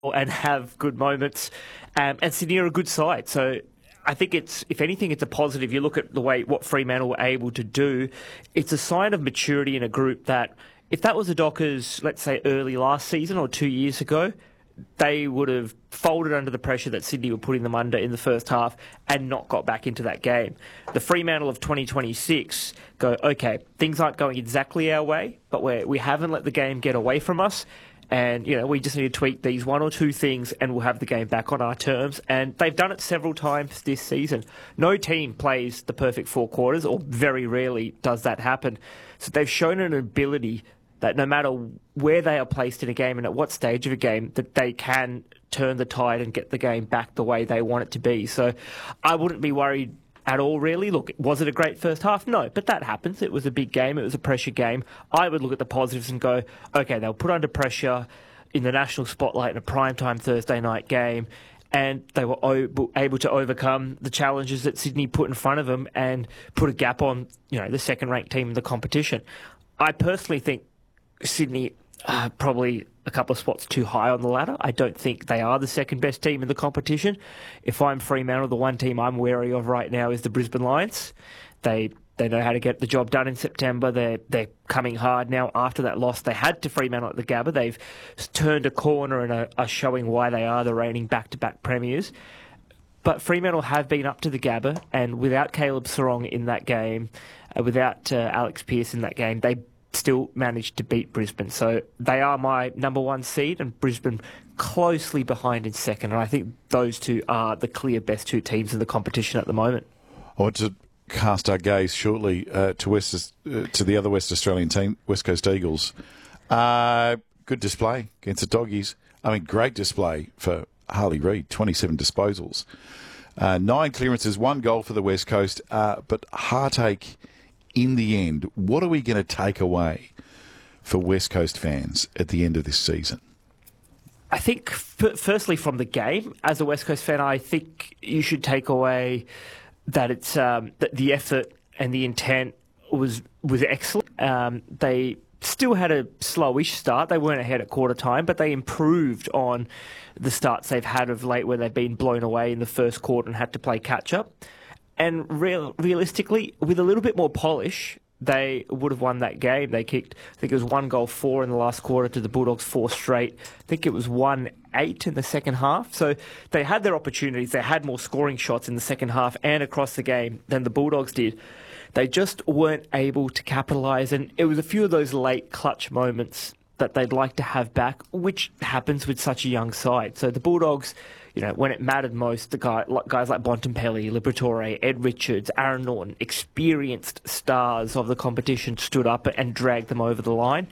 and have good moments. And Sydney are a good side. So I think if anything, it's a positive. You look at what Fremantle were able to do, it's a sign of maturity in a group that if that was the Dockers, let's say early last season or 2 years ago, they would have folded under the pressure that Sydney were putting them under in the first half and not got back into that game. The Fremantle of 2026 go, okay, things aren't going exactly our way, but we haven't let the game get away from us. And, we just need to tweak these one or two things and we'll have the game back on our terms. And they've done it several times this season. No team plays the perfect four quarters, or very rarely does that happen. So they've shown an ability that no matter where they are placed in a game and at what stage of a game, that they can turn the tide and get the game back the way they want it to be. So I wouldn't be worried at all, really. Look, was it a great first half? No, but that happens. It was a big game. It was a pressure game. I would look at the positives and go, okay, they'll put under pressure in the national spotlight in a primetime Thursday night game, and they were able to overcome the challenges that Sydney put in front of them and put a gap on, the second-ranked team in the competition. I personally think Sydney are probably a couple of spots too high on the ladder. I don't think they are the second-best team in the competition. If I'm Fremantle, the one team I'm wary of right now is the Brisbane Lions. They know how to get the job done in September. They're coming hard now after that loss they had to Fremantle at the Gabba. They've turned a corner and are showing why they are the reigning back-to-back premiers. But Fremantle have been up to the Gabba, and without Caleb Serong in that game, without Alex Pearce in that game, they still managed to beat Brisbane. So they are my number one seed, and Brisbane closely behind in second. And I think those two are the clear best two teams in the competition at the moment. I want to cast our gaze shortly to the other West Australian team, West Coast Eagles. Good display against the Doggies. Great display for Harley Reid, 27 disposals. 9 clearances, 1 goal for the West Coast, but heartache in the end. What are we going to take away for West Coast fans at the end of this season? I think, firstly, from the game, as a West Coast fan, I think you should take away that it's that the effort and the intent was excellent. They still had a slowish start. They weren't ahead at quarter time, but they improved on the starts they've had of late, where they've been blown away in the first quarter and had to play catch up. And realistically, with a little bit more polish, they would have won that game. They kicked, I think it was 1-4 in the last quarter to the Bulldogs 4 straight. I think it was 1-8 in the second half. So they had their opportunities. They had more scoring shots in the second half and across the game than the Bulldogs did. They just weren't able to capitalise. And it was a few of those late clutch moments that they'd like to have back, which happens with such a young side. So the Bulldogs, when it mattered most, the guys like Bontempelli, Liberatore, Ed Richards, Aaron Norton, experienced stars of the competition, stood up and dragged them over the line.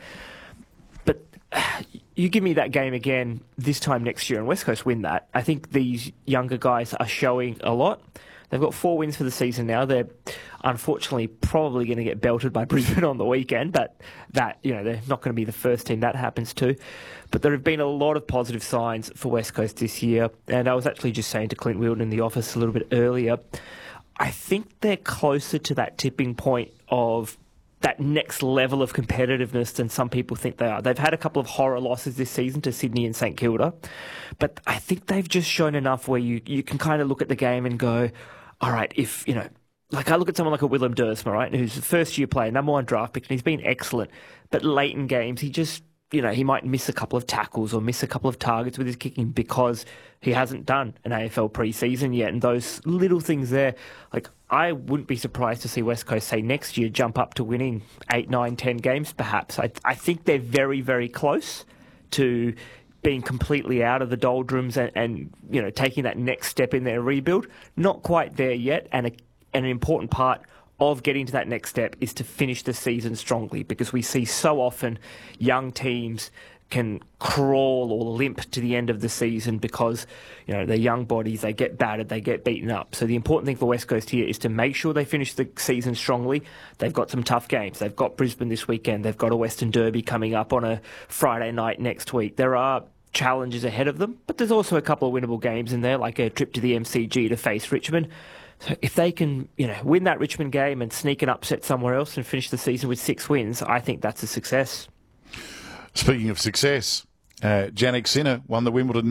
But you give me that game again this time next year and West Coast win that, I think these younger guys are showing a lot. They've got 4 wins for the season now. They're unfortunately probably going to get belted by Brisbane on the weekend, but they're not going to be the first team that happens to. But there have been a lot of positive signs for West Coast this year, and I was actually just saying to Clint Wheldon in the office a little bit earlier, I think they're closer to that tipping point of that next level of competitiveness than some people think they are. They've had a couple of horror losses this season to Sydney and St Kilda, but I think they've just shown enough where you can kind of look at the game and go, all right, if, I look at someone like a Willem Dersma, right, who's a first-year player, number 1 draft pick, and he's been excellent, but late in games, he just, he might miss a couple of tackles or miss a couple of targets with his kicking because he hasn't done an AFL pre-season yet, and those little things there, I wouldn't be surprised to see West Coast, say, next year jump up to winning 8, 9, 10 games, perhaps. I think they're very, very close to being completely out of the doldrums and taking that next step in their rebuild. Not quite there yet, and an important part of getting to that next step is to finish the season strongly, because we see so often young teams can crawl or limp to the end of the season because, they're young bodies, they get battered, they get beaten up. So the important thing for West Coast here is to make sure they finish the season strongly. They've got some tough games. They've got Brisbane this weekend. They've got a Western Derby coming up on a Friday night next week. There are challenges ahead of them, but there's also a couple of winnable games in there, like a trip to the MCG to face Richmond. So if they can, win that Richmond game and sneak an upset somewhere else and finish the season with 6 wins, I think that's a success. Speaking of success, Jannik Sinner won the Wimbledon